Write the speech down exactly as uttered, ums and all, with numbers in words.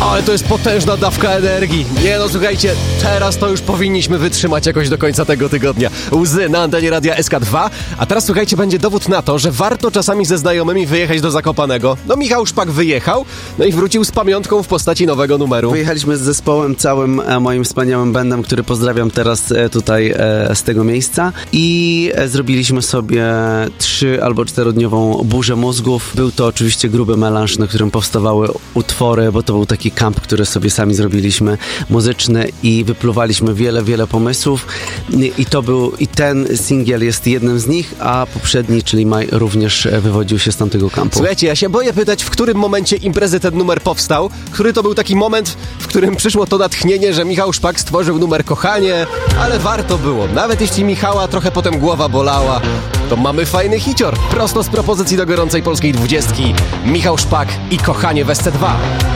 Ale to jest potężna dawka energii. Nie no, słuchajcie, teraz to już powinniśmy wytrzymać jakoś do końca tego tygodnia. Łzy na antenie Radia S K dwa. A teraz, słuchajcie, będzie dowód na to, że warto czasami ze znajomymi wyjechać do Zakopanego. No Michał Szpak wyjechał, no i wrócił z pamiątką w postaci nowego numeru. Wyjechaliśmy z zespołem całym, e, moim wspaniałym bandem, który pozdrawiam teraz e, tutaj e, z tego miejsca. I e, zrobiliśmy sobie trzy albo czterodniową burzę mózgów. Był to oczywiście gruby melanż, na którym powstawały utwory, bo to był taki kamp, który sobie sami zrobiliśmy, muzyczny, i wypluwaliśmy wiele, wiele pomysłów. I to był, i ten singiel jest jednym z nich, a poprzedni, czyli Maj, również wywodził się z tamtego kampu. Słuchajcie, ja się boję pytać, w którym momencie imprezy ten numer powstał, który to był taki moment, w którym przyszło to natchnienie, że Michał Szpak stworzył numer Kochanie, ale warto było. Nawet jeśli Michała trochę potem głowa bolała, to mamy fajny hicior. Prosto z propozycji do gorącej polskiej dwudziestki. Michał Szpak i Kochanie w S C dwa.